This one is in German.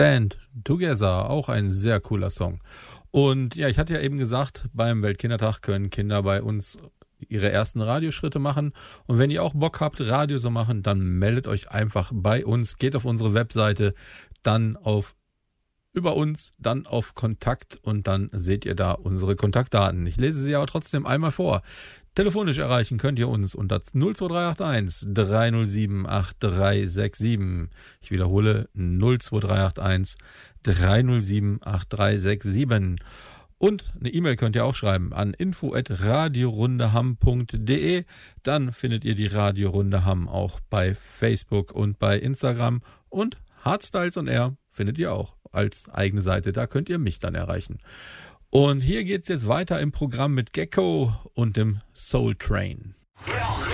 Stand Together, auch ein sehr cooler Song. Und ja, ich hatte ja eben gesagt, beim Weltkindertag können Kinder bei uns ihre ersten Radioschritte machen. Und wenn ihr auch Bock habt, Radio zu machen, dann meldet euch einfach bei uns, geht auf unsere Webseite, dann über uns, dann auf Kontakt und dann seht ihr da unsere Kontaktdaten. Ich lese sie aber trotzdem einmal vor. Telefonisch erreichen könnt ihr uns unter 02381 307 8367. Ich wiederhole 02381 307 8367. Und eine E-Mail könnt ihr auch schreiben an info@radiorundeham.de. Dann findet ihr die Radiorunde Hamm auch bei Facebook und bei Instagram. Und Hardstyles on Air findet ihr auch als eigene Seite. Da könnt ihr mich dann erreichen. Und hier geht's jetzt weiter im Programm mit Gecko und dem Soul Train.